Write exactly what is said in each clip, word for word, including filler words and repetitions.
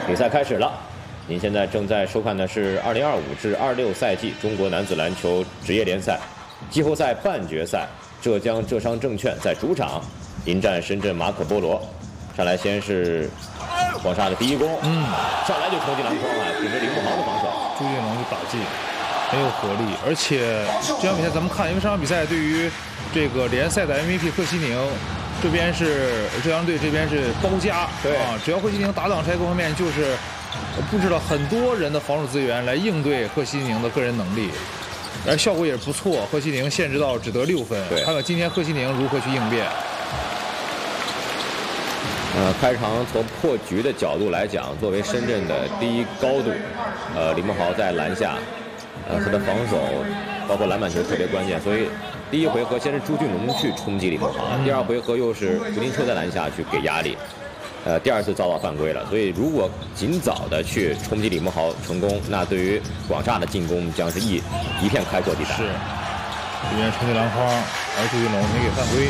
比赛开始了，您现在正在收看的是二零二五至二六赛季中国男子篮球职业联赛季后赛半决赛，浙江浙商证券在主场迎战深圳马可波罗。上来先是黄沙的第一攻，嗯，上来就冲击篮筐啊，顶着林慕豪的防守， 朱俊龙就打进，很有活力。而且这场比赛咱们看，因为这场比赛对于这个联赛的 M V P 贺西宁。 这边是浙江队，这边是包夹， 对啊，只要贺西宁打挡拆各方面就是布置了很多人的防守资源来应对贺西宁的个人能力，而效果也是不错。贺西宁限制到只得六分，看看今天贺西宁如何去应变。 呃，开场从破局的角度来讲，作为深圳的第一高度，呃，林慕豪在篮下，呃，他的防守包括篮板球特别关键，所以。 第一回合先是朱俊龙去冲击李慕豪，第二回合又是胡金秋在篮下去给压力，呃，第二次遭到犯规了。所以如果尽早的去冲击李慕豪成功，那对于广厦的进攻将是一一片开阔地带。 是，这边冲击篮筐，而朱俊龙没给犯规。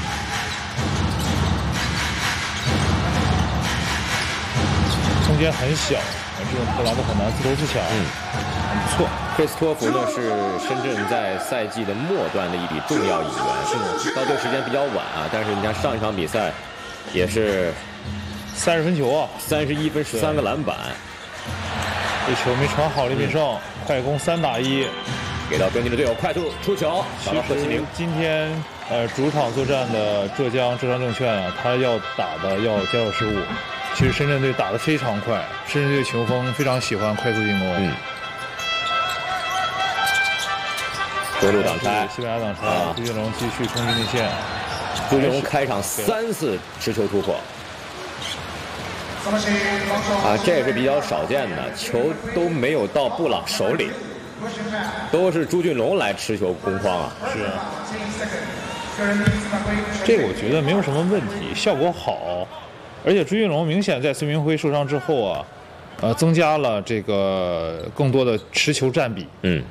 空间很小，这种投篮都很难自投自抢。嗯，很不错。 克里斯托弗呢是深圳在赛季的末端的一笔重要引援，是到队时间比较晚啊，但是你看上一场比赛也是三十分球啊， 三十一分十三个篮板， 这球没传好，李炳胜、嗯、快攻三打一， 给到跟进的队友快速出球，打到贺西宁。 今天呃主场作战的浙江浙商证券啊，他要打的要加有失误。其实深圳队打得非常快，深圳队球风非常喜欢快速进攻。嗯。 中路挡拆， 西班牙挡拆，朱俊龙继续冲击内线。 朱俊龙开场三次持球突破，啊，这也是比较少见的，球都没有到布朗手里，都是朱俊龙来持球攻框啊。 是，这个我觉得没有什么问题，效果好，而且朱俊龙明显在孙铭徽受伤之后啊，呃，增加了这个更多的持球占比。 嗯。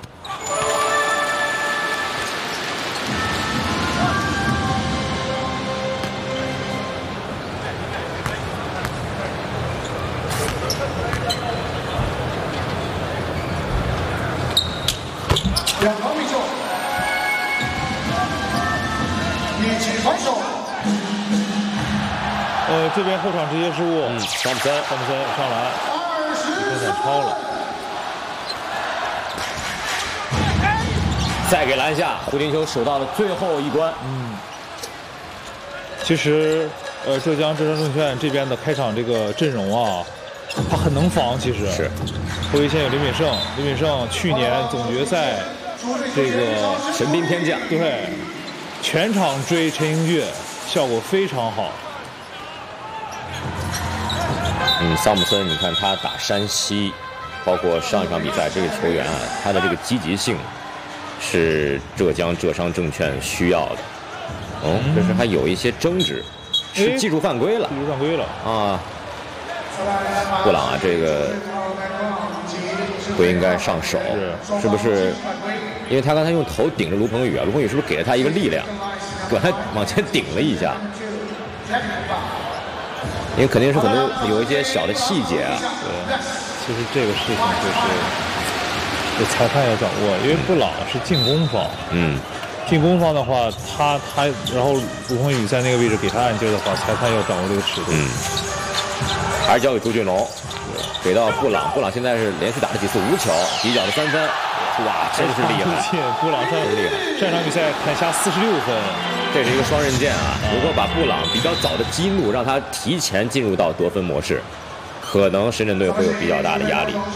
两条命中，一起防守。 呃，这边后场直接失误， 嗯，汤普森， 汤普森上篮，有点超了。 再给篮下，胡金秋守到了最后一关。 嗯，其实，呃，浙江浙商证券这边的开场这个阵容啊。 他很能防，其实是。 后卫线有林炳胜，林炳胜去年总决赛这个神兵天降， 对，全场追陈英俊，效果非常好。 嗯，桑普森，你看他打山西，包括上一场比赛这个球员啊，他的这个积极性是浙江浙商证券需要的。哦，这是还有一些争执，是技术犯规了， 技术犯规了啊。 布朗啊，这个不应该上手，是不是？因为他刚才用头顶着卢鹏宇啊，卢鹏宇是不是给了他一个力量，把他往前顶了一下？因为肯定是很多有一些小的细节啊。 对，其实这个事情就是这裁判要掌握，因为布朗是进攻方，嗯，进攻方的话，他他然后卢鹏宇在那个位置给他按劲的话，裁判要掌握这个尺度。嗯。 还是交给朱俊龙，给到布朗。布朗现在是连续打了几次无球，底角的三分，哇，真是厉害！ 布朗上厉害， 上场比赛砍下四十六分， 这是一个双刃剑啊！如果把布朗比较早的激怒，让他提前进入到得分模式，可能深圳队会有比较大的压力。